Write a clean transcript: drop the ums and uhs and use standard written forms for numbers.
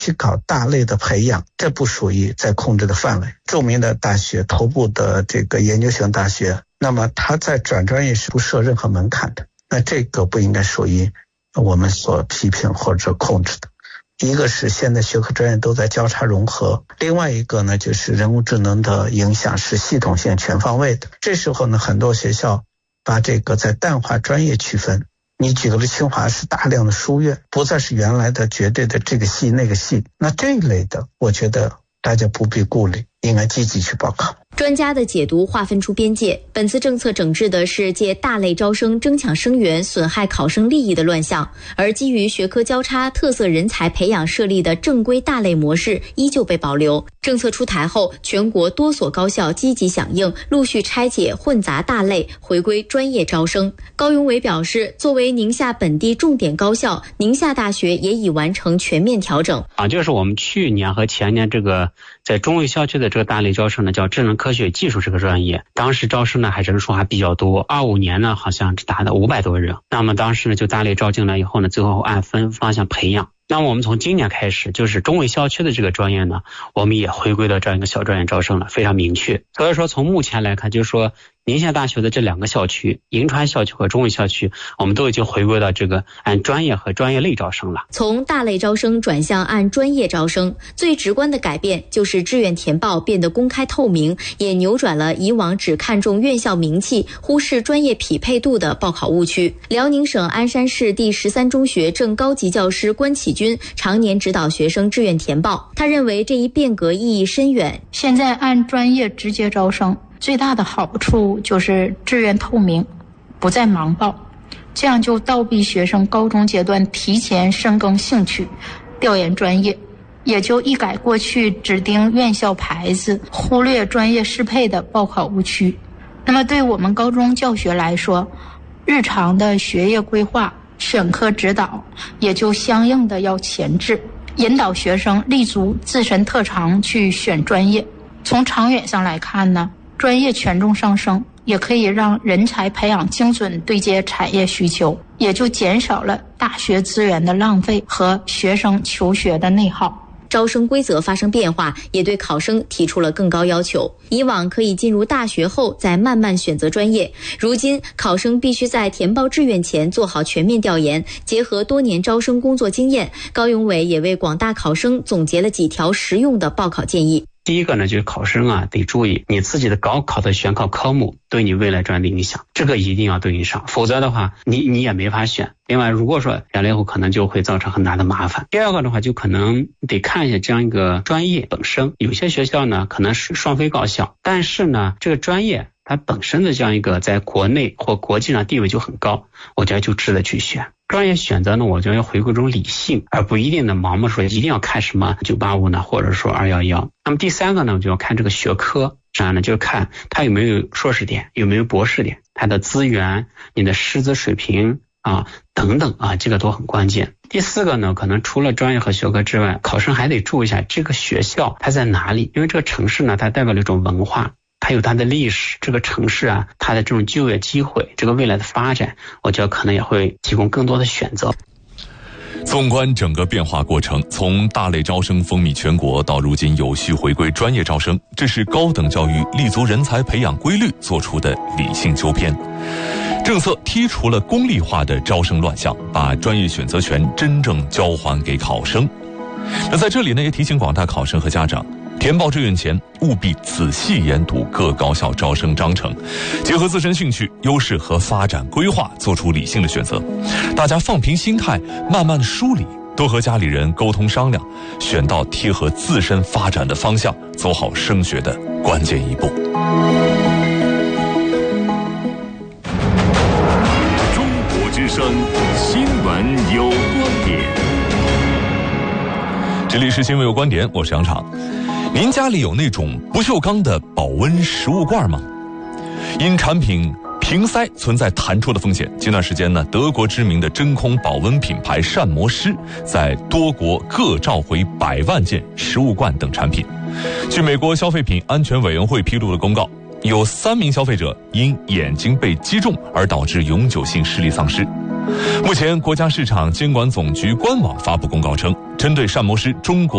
去搞大类的培养，这不属于在控制的范围。著名的大学，头部的这个研究型大学，那么它在转专业是不设任何门槛的，那这个不应该属于我们所批评或者控制的。一个是现在学科专业都在交叉融合，另外一个呢就是人工智能的影响是系统性全方位的。这时候呢，很多学校把这个在淡化专业区分。你举个例，清华是大量的书院，不再是原来的绝对的这个系那个系，那这一类的我觉得大家不必顾虑，应该积极去报考。 专家的解读划分出边界，本次政策整治的是借大类招生争抢生源、损害考生利益的乱象，而基于学科交叉、特色人才培养设立的正规大类模式依旧被保留。政策出台后，全国多所高校积极响应，陆续拆解混杂大类，回归专业招生。高永伟表示，作为宁夏本地重点高校，宁夏大学也已完成全面调整。 就是我们去年和前年这个在中卫校区的这个大类招生呢，叫智能科学技术这个专业，当时招生呢人数还比较多，25年呢好像只达到500多人。那么当时呢就大类招进来以后呢，最后按分方向培养。那么我们从今年开始，就是中卫校区的这个专业呢，我们也回归到这样一个小专业招生了，非常明确。所以说从目前来看，就是说宁夏大学的这2个校区，银川校区和中卫校区，我们都已经回归到这个按专业和专业类招生了。 从大类招生转向按专业招生，最直观的改变就是志愿填报变得公开透明，也扭转了以往只看重院校名气、忽视专业匹配度的报考误区。辽宁省鞍山市第13中学正高级教师关启军常年指导学生志愿填报，他认为这一变革意义深远。 现在按专业直接招生，最大的好处就是志愿透明，不再盲报，这样就倒逼学生高中阶段提前深耕兴趣，调研专业，也就一改过去指定院校牌子，忽略专业适配的报考误区。那么对我们高中教学来说，日常的学业规划、选科指导也就相应的要前置，引导学生立足自身特长去选专业。从长远上来看呢，专业权重上升，也可以让人才培养精准对接产业需求，也就减少了大学资源的浪费和学生求学的内耗。 招生规则发生变化，也对考生提出了更高要求。以往可以进入大学后再慢慢选择专业，如今考生必须在填报志愿前做好全面调研，结合多年招生工作经验，高永伟也为广大考生总结了几条实用的报考建议。 第一个呢，就是考生得注意你自己的高考的选考科目对你未来专业的影响，这个一定要对应上，否则的话你也没法选。另外如果说选了以后可能就会造成很大的麻烦。第二个的话，就可能得看一下这样一个专业本身，有些学校呢可能是双非高校，但是呢这个专业它本身的这样一个在国内或国际上地位就很高，我觉得就值得去选。专业选择呢，我觉得要回归这种理性，而不一定的盲目说一定要看什么985呢，或者说211。那么第三个呢，就要看这个学科，这样呢就看它有没有硕士点，有没有博士点，它的资源、你的师资水平等等这个都很关键。第四个呢，可能除了专业和学科之外，考生还得注意一下这个学校它在哪里，因为这个城市呢，它代表了一种文化。它有它的历史，这个城市它的这种就业机会，这个未来的发展，我觉得可能也会提供更多的选择。 纵观整个变化过程，从大类招生风靡全国到如今有序回归专业招生，这是高等教育立足人才培养规律做出的理性纠偏。政策剔除了功利化的招生乱象，把专业选择权真正交还给考生。那在这里呢，也提醒广大考生和家长，填报志愿前务必仔细研读各高校招生章程，结合自身兴趣、优势和发展规划，做出理性的选择。大家放平心态，慢慢梳理，多和家里人沟通商量，选到贴合自身发展的方向，走好升学的关键一步。 中国之声新闻有观点。 这里是新闻有观点，我是杨昶。您家里有那种不锈钢的保温食物罐吗？因产品瓶塞存在弹出的风险，近段时间呢，德国知名的真空保温品牌膳魔师在多国各召回100万件食物罐等产品。据美国消费品安全委员会披露的公告，有3名消费者因眼睛被击中而导致永久性视力丧失。目前国家市场监管总局官网发布公告称，针对膳魔师中国